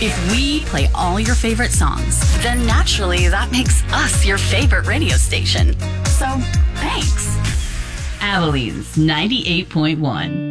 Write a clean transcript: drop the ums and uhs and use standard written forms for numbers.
If we play all your favorite songs, then naturally that makes us your favorite radio station. So, thanks. Abilene's 98.1.